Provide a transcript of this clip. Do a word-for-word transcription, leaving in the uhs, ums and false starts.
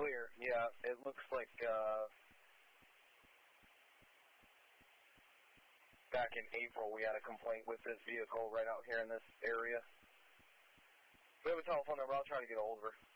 Clear, yeah. It looks like uh, back in April we had a complaint with this vehicle right out here in this area. We have a telephone number. I'll try to get a hold of her.